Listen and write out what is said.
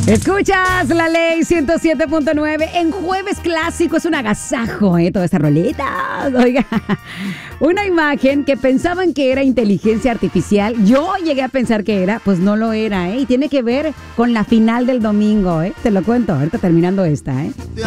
Escuchas la ley 107.9 en Jueves Clásico. Es un agasajo, toda esta rolita. Oiga, una imagen que pensaban que era inteligencia artificial. Yo llegué a pensar que era, pues no lo era, y tiene que ver con la final del domingo, Te lo cuento ahorita terminando esta,